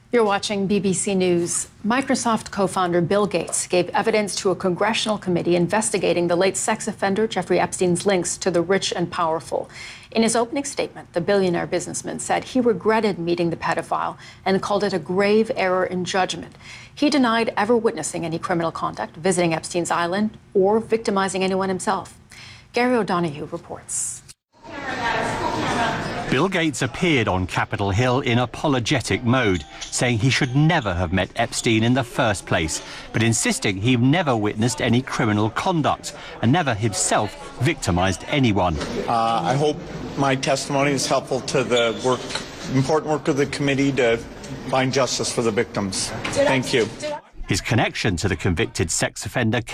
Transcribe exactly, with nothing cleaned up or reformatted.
You're watching B B C News. Microsoft co-founder Bill Gates gave evidence to a congressional committee investigating the late sex offender Jeffrey Epstein's links to the rich and powerful. In his opening statement, the billionaire businessman said he regretted meeting the pedophile and called it a grave error in judgment. He denied ever witnessing any criminal conduct, visiting Epstein's island, or victimizing anyone himself. Gary O'Donoghue reports. Bill Gates appeared on Capitol Hill in apologetic mode, saying he should never have met Epstein in the first place, but insisting he never witnessed any criminal conduct and never himself victimized anyone. Uh, I hope my testimony is helpful to the work, important work of the committee to find justice for the victims. Thank you. His connection to the convicted sex offender